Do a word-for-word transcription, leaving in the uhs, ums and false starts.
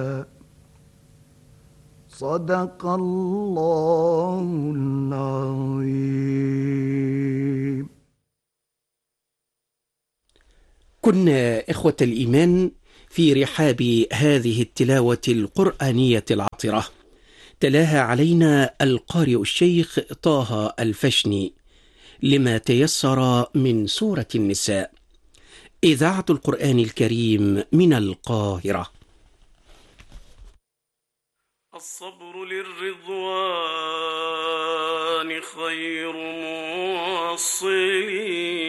صدق الله العظيم. كنا إخوة الإيمان في رحاب هذه التلاوة القرآنية العطرة، تلاها علينا القارئ الشيخ طه الفشني لما تيسر من سورة النساء، إذاعة القرآن الكريم من القاهرة. الصبر للرضوان خير موصلين